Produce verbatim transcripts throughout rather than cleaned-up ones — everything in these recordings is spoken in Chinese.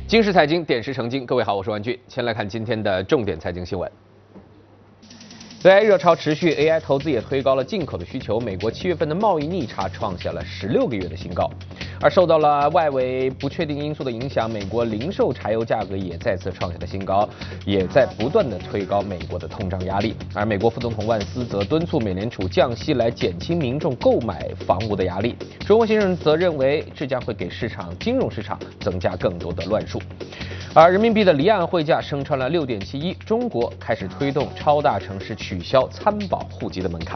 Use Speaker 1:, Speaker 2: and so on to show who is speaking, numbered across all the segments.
Speaker 1: 今时财经，点石成金。各位好，我是万军。先来看今天的重点财经新闻。A I 热潮持续 ，A I 投资也推高了进口的需求。美国七月份的贸易逆差创下了十六个月的新高，而受到了外围不确定因素的影响，美国零售柴油价格也再次创下了新高，也在不断的推高美国的通胀压力。而美国副总统万斯则敦促美联储降息来减轻民众购买房屋的压力。中国先生则认为，这将会给市场金融市场增加更多的乱数。而人民币的离岸汇价升穿了 六点七一， 中国开始推动超大城市取消参保户籍的门槛。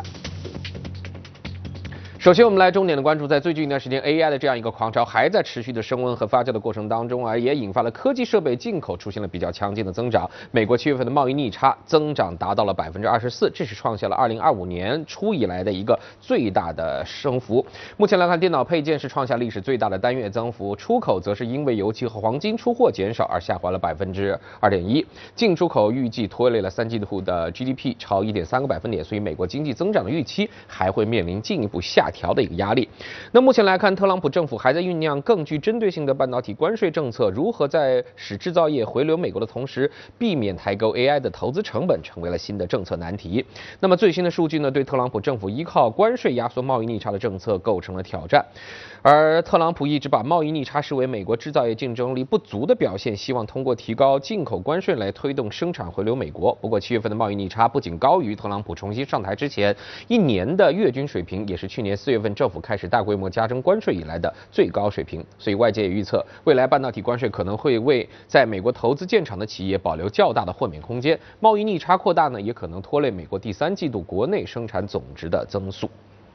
Speaker 1: 首先，我们来重点的关注，在最近一段时间 ，A I 的这样一个狂潮还在持续的升温和发酵的过程当中，而也引发了科技设备进口出现了比较强劲的增长。美国七月份的贸易逆差增长达到了百分之二十四，这是创下了二零二五年初以来的一个最大的升幅。目前来看，电脑配件是创下历史最大的单月增幅，出口则是因为油气和黄金出货减少而下滑了百分之二点一，进出口预计拖累了三季度的 G D P 超一点三个百分点，所以美国经济增长的预期还会面临进一步下调的一个压力。那目前来看，特朗普政府还在酝酿更具针对性的半导体关税政策，如何在使制造业回流美国的同时，避免抬高 A I 的投资成本，成为了新的政策难题。那么最新的数据呢，对特朗普政府依靠关税压缩贸易逆差的政策构成了挑战。而特朗普一直把贸易逆差视为美国制造业竞争力不足的表现，希望通过提高进口关税来推动生产回流美国。不过七月份的贸易逆差不仅高于特朗普重新上台之前一年的月均水平，也是去年四月份政府开始大规模加征关税以来的最高水平。所以外界也预测，未来半导体关税可能会为在美国投资建厂的企业保留较大的豁免空间。贸易逆差扩大呢，也可能拖累美国第三季度国内生产总值的增速。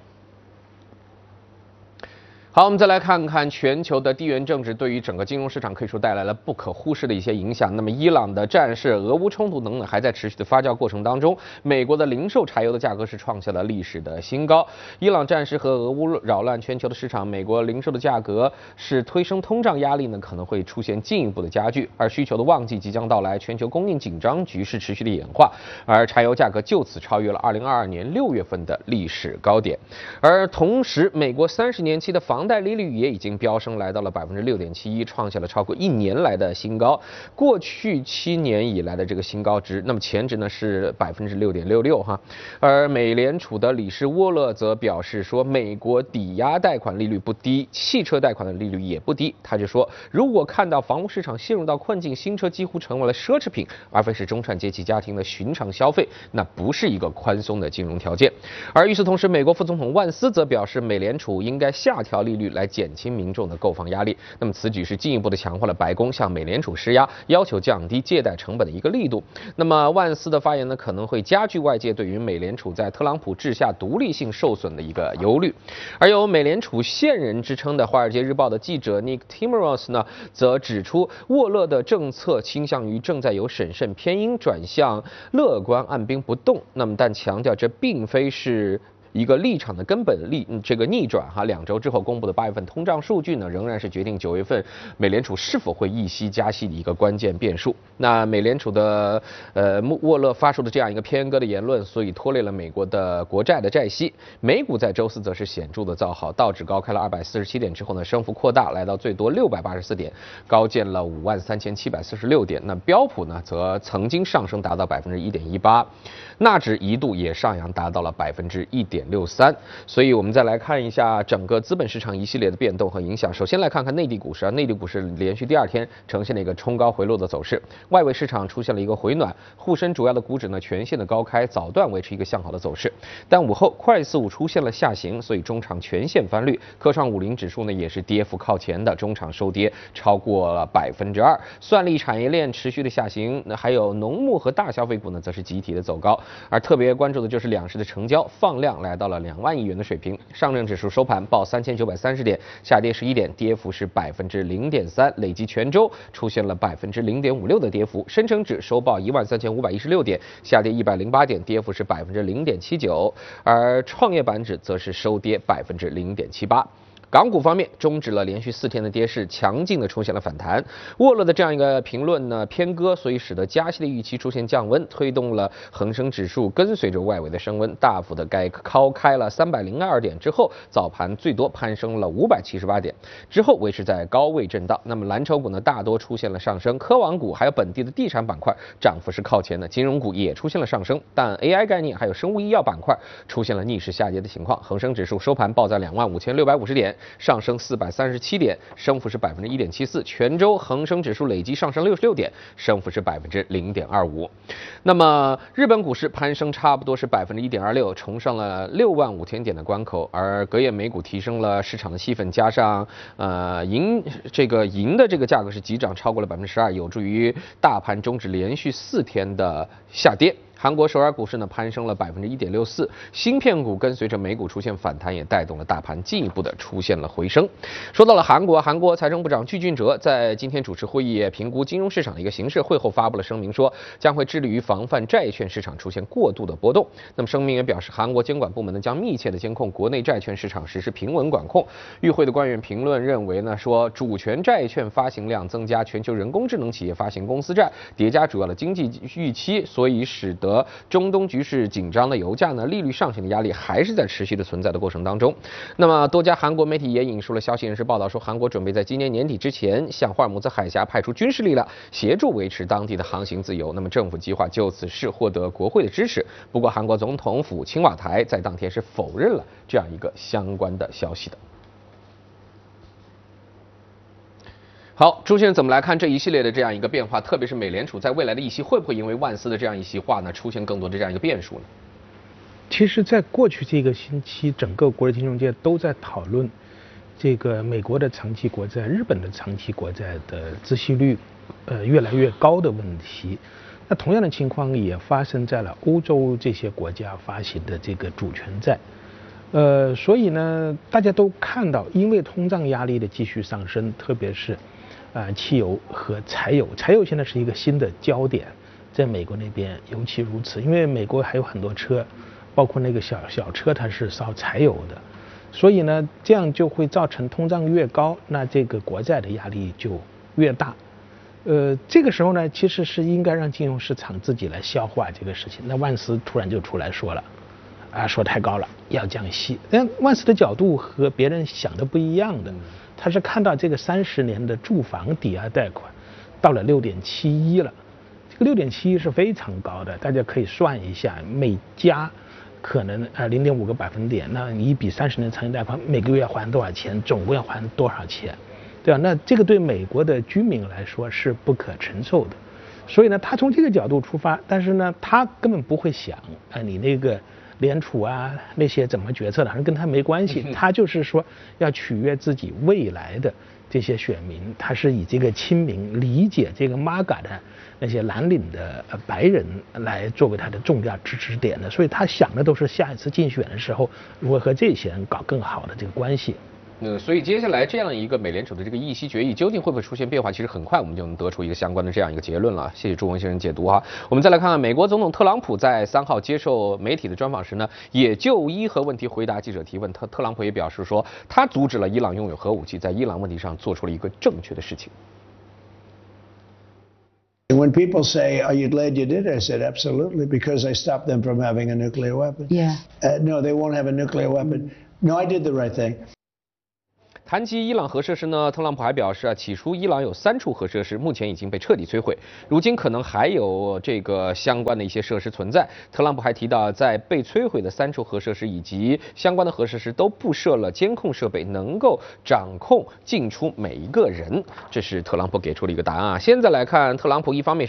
Speaker 1: 好，我们再来看看全球的地缘政治对于整个金融市场可以说带来了不可忽视的一些影响。那么伊朗的战事、俄乌冲突等等还在持续的发酵过程当中，美国的零售柴油的价格是创下了历史的新高。伊朗战事和俄乌扰乱全球的市场，美国零售的价格是推升通胀压力呢，可能会出现进一步的加剧。而需求的旺季即将到来，全球供应紧张局势持续的演化，而柴油价格就此超越了二零二二年六月份的历史高点。而同时，美国三十年期的房房贷利率也已经飙升，来到了百分之六点七一，创下了超过一年来的新高。过去七年以来的这个新高值，那么前值呢是百分之六点六六哈。而美联储的理事沃勒则表示说，美国抵押贷款利率不低，汽车贷款的利率也不低。他就说，如果看到房屋市场陷入到困境，新车几乎成为了奢侈品，而非是中产阶级家庭的寻常消费，那不是一个宽松的金融条件。而与此同时，美国副总统万斯则表示，美联储应该下调利率来减轻民众的购房压力。那么此举是进一步的强化了白宫向美联储施压，要求降低借贷成本的一个力度。那么万斯的发言呢，可能会加剧外界对于美联储在特朗普治下独立性受损的一个忧虑。而有美联储线人之称的《华尔街日报》的记者 Nick Timiraos 呢，则指出沃勒的政策倾向于正在由审慎偏鹰转向乐观按兵不动。那么但强调这并非是一个立场的根本立这个逆转哈，两周之后公布的八月份通胀数据呢，仍然是决定九月份美联储是否会议息加息的一个关键变数。那美联储的呃沃勒发出的这样一个偏鸽的言论，所以拖累了美国的国债的债息。美股在周四则是显著的造好，道指高开了二百四十七点之后呢，升幅扩大，来到最多六百八十四点，高见了五万三千七百四十六点。那标普呢，则曾经上升达到百分之一点一八，纳指一度也上扬达到了百分之一点六三。所以我们再来看一下整个资本市场一系列的变动和影响。首先来看看内地股市啊，内地股市连续第二天呈现了一个冲高回落的走势，外围市场出现了一个回暖，沪深主要的股指呢全线的高开，早段维持一个向好的走势，但午后快速出现了下行，所以中场全线翻绿。科创五零指数呢也是跌幅靠前的，中场收跌超过了百分之二。算力产业链持续的下行，那还有农牧和大消费股呢则是集体的走高。而特别关注的就是两市的成交放量来到了两万亿元的水平。上证指数收盘报三千九百三十点，下跌十一点，跌幅是百分之零点三，累计全周出现了百分之零点五六的跌幅。深成指收报一万三千五百一十六点，下跌一百零八点，跌幅是百分之零点七九。而创业板指则是收跌百分之零点七八。 港股方面终止了连续四天的跌势，强劲的出现了反弹。沃勒的这样一个评论呢偏鸽，所以使得加息的预期出现降温，推动了恒生指数跟随着外围的升温，大幅的该高开了三百零二点之后，早盘最多攀升了五百七十八点，之后维持在高位震荡。那么蓝筹股呢大多出现了上升，科网股还有本地的地产板块涨幅是靠前的，金融股也出现了上升，但 A I 概念还有生物医药板块出现了逆势下跌的情况。恒生指数收盘报在两万五千六百五十点。上升四百三十七点，升幅是百分之一点七四。全周恒生指数累计上升六十六点，升幅是百分之零点二五。那么日本股市攀升差不多是百分之一点二六，冲上了六万五千点的关口。而隔夜美股提升了市场的气氛，加上呃银这个银的这个价格是急涨超过了百分之十二，有助于大盘终止连续四天的下跌。韩国首尔股市呢攀升了百分之一点六四，芯片股跟随着美股出现反弹，也带动了大盘进一步的出现了回升。说到了韩国，韩国财政部长具俊哲在今天主持会议，评估金融市场的一个形势，会后发布了声明，说将会致力于防范债券市场出现过度的波动。那么声明也表示，韩国监管部门呢将密切的监控国内债券市场，实施平稳管控。与会的官员评论认为呢，说主权债券发行量增加，全球人工智能企业发行公司债叠加主要的经济预期，所以使得中东局势紧张的油价呢，利率上行的压力还是在持续的存在的过程当中。那么多家韩国媒体也引述了消息人士报道说，韩国准备在今年年底之前向霍尔木兹海峡派出军事力量，协助维持当地的航行自由。那么政府计划就此事获得国会的支持。不过韩国总统府青瓦台在当天是否认了这样一个相关的消息的。好，朱先生怎么来看这一系列的这样一个变化？特别是美联储在未来的议息会不会因为万斯的这样一席话呢，出现更多的这样一个变数呢？
Speaker 2: 其实，在过去这个星期，整个国际金融界都在讨论这个美国的长期国债、日本的长期国债的孳息率呃越来越高的问题。那同样的情况也发生在了欧洲这些国家发行的这个主权债。呃，所以呢，大家都看到，因为通胀压力的继续上升，特别是呃，汽油和柴油，柴油现在是一个新的焦点，在美国那边尤其如此，因为美国还有很多车，包括那个小小车，它是烧柴油的，所以呢，这样就会造成通胀越高，那这个国债的压力就越大。呃，这个时候呢，其实是应该让金融市场自己来消化这个事情。那万斯突然就出来说了，啊，说太高了，要降息。但万斯的角度和别人想的不一样的。他是看到这个三十年的住房抵押贷款到了六点七一了，这个六点七一是非常高的，大家可以算一下，每家可能呃零点五个百分点，那你一笔三十年长期贷款每个月要还多少钱，总共要还多少钱，对吧？那这个对美国的居民来说是不可承受的，所以呢，他从这个角度出发，但是呢，他根本不会想啊、呃，你那个。联储啊那些怎么决策的，好像跟他没关系，他就是说要取悦自己未来的这些选民，他是以这个亲民、理解这个 M A G A 的那些蓝领的白人来作为他的重要支持点的，所以他想的都是下一次竞选的时候如何和这些人搞更好的这个关系。
Speaker 1: 嗯，所以接下来这样一个美联储的这个议息决议究竟会不会出现变化？其实很快我们就能得出一个相关的这样一个结论了。谢谢朱文先生解读哈。我们再来看看美国总统特朗普在三号接受媒体的专访时呢，也就伊核问题回答记者提问。特特朗普也表示说，他阻止了伊朗拥有核武器，在伊朗问题上做出了一个正确的事情。
Speaker 3: When people say, "Are you glad you did it?" I said, "Absolutely, because I stopped them from having a nuclear weapon."
Speaker 4: Yeah.
Speaker 3: Uh, no, they won't have a nuclear weapon. No, I did the right thing.
Speaker 1: 谈及伊朗核设施呢，特朗普还表示啊，起初伊朗有三处核设施，目前已经被彻底摧毁，如今可能还有这个相关的一些设施存在。特朗普还提到，在被摧毁的三处核设施以及相关的核设施都布设了监控设备，能够掌控进出每一个人。这是特朗普给出的一个答案啊。现在来看，特朗普一方面